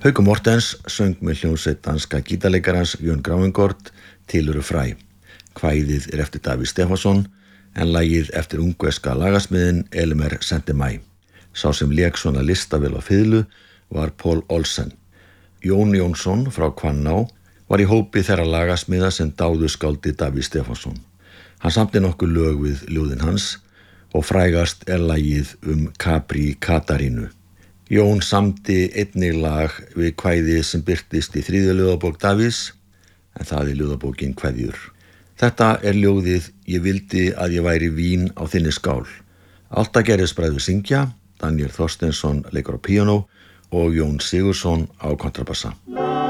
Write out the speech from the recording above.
Haukur Mortens söng með hljómsveit danska gítarleikarans Jón Grávengord Tiluru fræ. Kvæðið eftir Davíð Stefánsson en lagið eftir ungverska lagasmiðin Elmer Sentemæ. Sá sem lék svona listavél á fiðlu var Paul Olsen. Jón Jónsson frá Hvanná var í hópi þeirra lagasmiða sem dáðu skáldi Davíð Stefánsson. Hann samti nokkuð lög við ljóðin hans og frægast lagið Capri Katarínu. Jón samti einnig lag við kvæði sem birtist í 3. ljóðabók Davíðs, en það ljóðabókin Kveðjur. Þetta ljóðið Ég vildi að ég væri vín á þinni skál. Alta Gerðisbræður syngja, Daniel Þorsteinsson leikur á píanó og Jón Sigurðsson á kontrabassa.